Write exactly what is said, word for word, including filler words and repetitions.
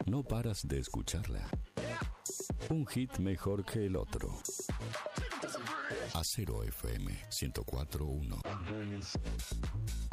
no paras de escucharla. Un hit mejor que el otro. Acero F M ciento cuatro punto uno.